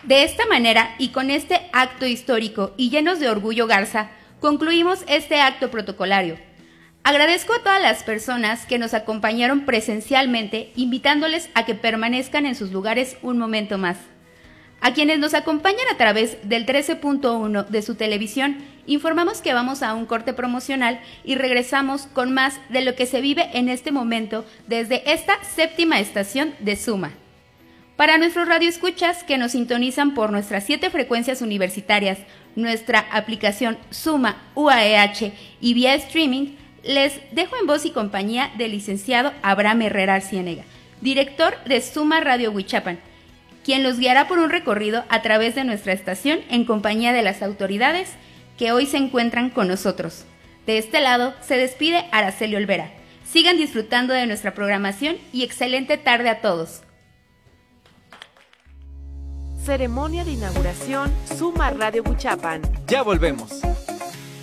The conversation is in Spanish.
De esta manera, y con este acto histórico y llenos de orgullo Garza, concluimos este acto protocolario. Agradezco a todas las personas que nos acompañaron presencialmente, invitándoles a que permanezcan en sus lugares un momento más. A quienes nos acompañan a través del 13.1 de su televisión, informamos que vamos a un corte promocional y regresamos con más de lo que se vive en este momento desde esta séptima estación de Suma. Para nuestros radioescuchas que nos sintonizan por nuestras 7 frecuencias universitarias, nuestra aplicación Suma UAEH y vía streaming, les dejo en voz y compañía del licenciado Abraham Herrera Arciénega, director de Suma Radio Huichapan, quien los guiará por un recorrido a través de nuestra estación en compañía de las autoridades que hoy se encuentran con nosotros. De este lado se despide Araceli Olvera. Sigan disfrutando de nuestra programación y excelente tarde a todos. Ceremonia de inauguración Suma Radio Huichapan. Ya volvemos.